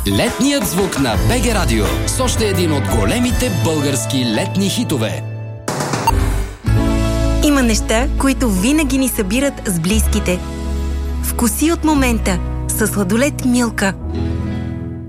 Летният звук на БГ Радио с още един от големите български летни хитове. Има неща, които винаги ни събират с близките. Вкуси от момента със сладолед Милка.